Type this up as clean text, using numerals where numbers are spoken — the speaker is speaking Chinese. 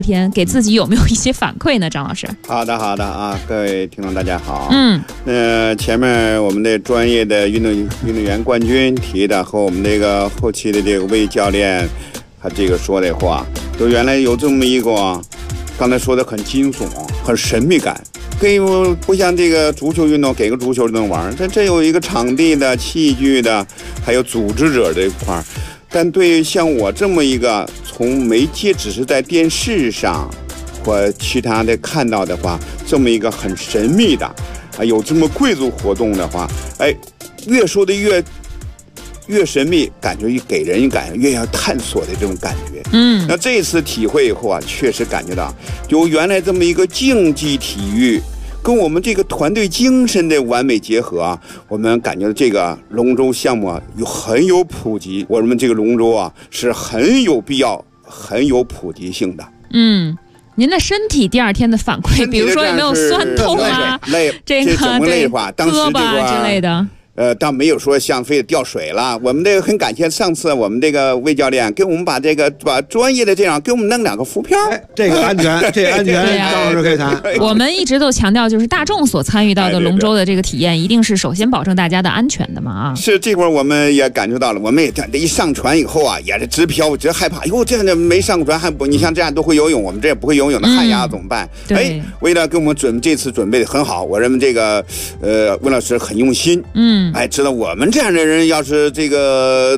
天给自己有没有一些反馈呢？张老师。 好的啊，各位听众大家好。前面我们的专业的运动员冠军提的和我们这个后期的这个魏教练，他这个说的话，就原来有这么一个，刚才说的很惊悚，很神秘感。不像这个足球运动，给个足球就能玩，这有一个场地的、器具的，还有组织者这一块。但对于像我这么一个从媒介只是在电视上或其他的看到的话，这么一个很神秘的有这么贵族活动的话，越说的越神秘，感觉给人感觉越要探索的这种感觉。那这次体会以后啊，确实感觉到就原来这么一个竞技体育跟我们这个团队精神的完美结合啊，我们感觉这个龙舟项目啊很有普及，我们这个龙舟啊是很有必要、很有普及性的。 您的身体第二天的反馈，比如说有没有酸痛啊、这个累话，当时胳膊之类的。 倒没有说像非得掉水了。我们这个很感谢上次我们这个魏教练给我们把专业的这样给我们弄2个浮漂， 这个安全，张老师可以谈。 我们一直都强调，就是大众所参与到的龙舟的这个体验，一定是首先保证大家的安全的嘛是这会儿我们也感受到了，我们也一上船以后啊，也是直漂，直害怕。哟，这样的没上船还不，你像这样都会游泳，我们这也不会游泳的旱鸭怎么办？为了给我们这次准备的很好，我认为这个魏老师很用心。知道我们这样的人要是这个